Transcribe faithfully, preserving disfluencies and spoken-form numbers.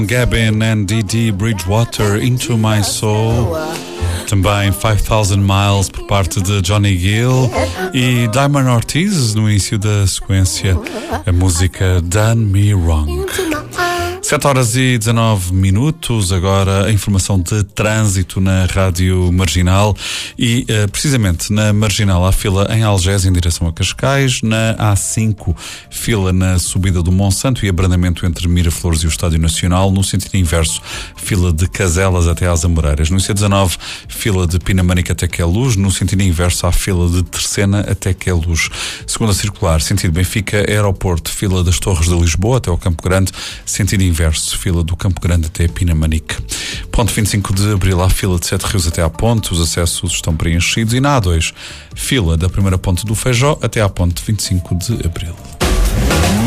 Gabin and D D Bridgewater, Into My Soul. Também five thousand Miles por parte de Johnny Gill e Diamond Ortiz no início da sequência, a música Done Me Wrong. sete horas e dezanove minutos, agora a informação de trânsito na Rádio Marginal e uh, precisamente na Marginal há fila em Algés em direção a Cascais, na A cinco fila na subida do Monsanto e abrandamento entre Miraflores e o Estádio Nacional, no sentido inverso fila de Caselas até às Amoreiras, no I C dezanove fila de Pinamanique até Queluz, no sentido inverso há fila de Terceira até Queluz. Segunda circular, sentido Benfica, aeroporto, fila das Torres de Lisboa até ao Campo Grande, sentido inverso fila do Campo Grande até Pinamanique. Ponto vinte e cinco de Abril, há fila de Sete Rios até à Ponte, os acessos estão preenchidos, e na A dois, fila da primeira ponte do Feijó até à Ponte vinte e cinco de Abril.